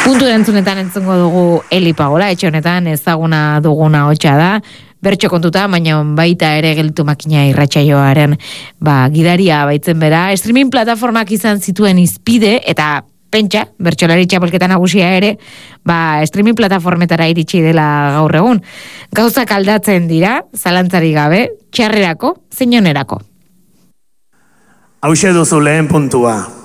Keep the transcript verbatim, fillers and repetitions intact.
Puntu erantzunetan entzungo dugu Eli Pagola, etxe honetan ezaguna duguna hotxa da, bertso kontuta, baina baita ere gelditu makina irratsaioaren ba, gidaria baitzen bera. Streaming plataformak izan zituen izpide, eta pentsa, bertsolari txapelketa nagusia ere, ba, streaming plataformetara iritsi dela gaur egun. Gauzak aldatzen dira, zalantzari gabe, txarrerako, zein onerako. Hauxe duzu lehen puntua.